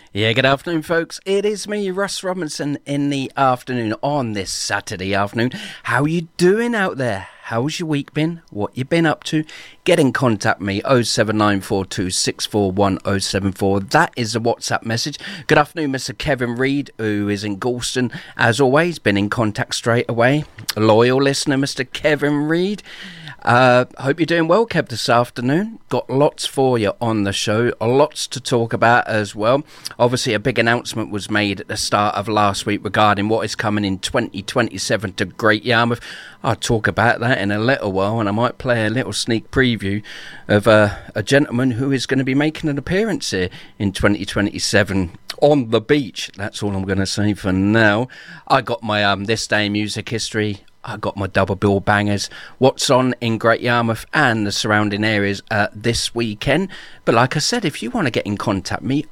Yeah, good afternoon, folks. It is me, Russ Robinson, in the afternoon on this Saturday afternoon. How you doing out there? How's your week been? What you been up to? Get in contact with me, 07942641074. That is the WhatsApp message. Good afternoon, Mr. Kevin Reid, who is in Galston. As always, been in contact straight away. A loyal listener, Mr. Kevin Reid. Hope you're doing well, Kev, this afternoon. Got lots for you on the show, lots to talk about as well. Obviously, a big announcement was made at the start of last week regarding what is coming in 2027 to Great Yarmouth. I'll talk about that in a little while, and I might play a little sneak preview of a gentleman who is going to be making an appearance here in 2027 on the beach. That's all I'm going to say for now. I got my This Day in Music History. I got my double bill bangers, what's on in Great Yarmouth and the surrounding areas this weekend. But like I said, if you want to get in contact with me,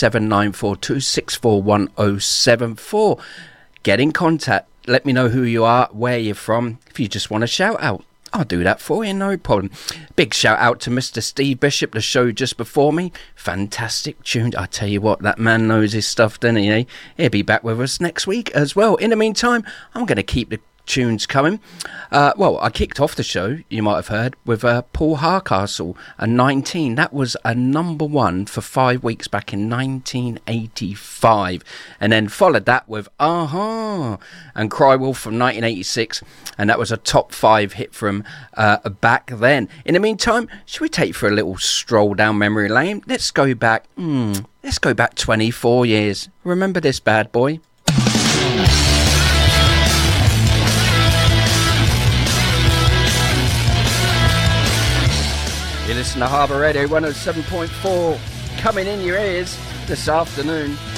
07942641074. Get in contact. Let me know who you are, where you're from. If you just want a shout out, I'll do that for you, no problem. Big shout out to Mr. Steve Bishop, the show just before me. Fantastic tune. I tell you what, that man knows his stuff, doesn't he? Eh? He'll be back with us next week as well. In the meantime, I'm going to keep the tunes coming. Well, I kicked off the show, you might have heard, with Paul Hardcastle, a 19. That was a number one for 5 weeks back in 1985. And then followed that with Aha and Cry Wolf from 1986. And that was a top 5 hit from back then. In the meantime, should we take for a little stroll down memory lane? Let's go back 24 years. Remember this bad boy? You listen to Harbour Radio 107.4 coming in your ears this afternoon.